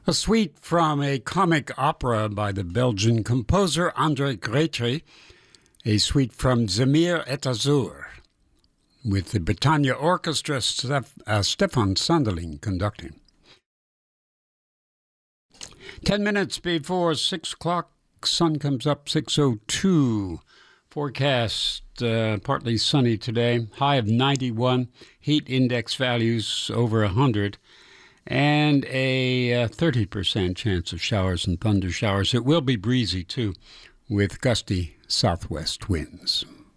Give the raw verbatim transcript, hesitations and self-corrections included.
A suite from a comic opera by the Belgian composer André Grétry, a suite from Zemire et Azur, with the Britannia Orchestra, Steph, uh, Stefan Sanderling conducting. Ten minutes before six o'clock, sun comes up, six oh two. Forecast, uh, partly sunny today, high of ninety-one, heat index values over one hundred, and a uh, thirty percent chance of showers and thunder showers. It will be breezy, too, with gusty southwest winds.